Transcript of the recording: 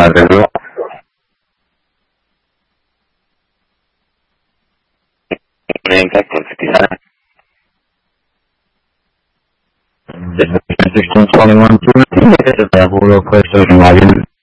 Hello. This is 1621 available real quick so we can log in.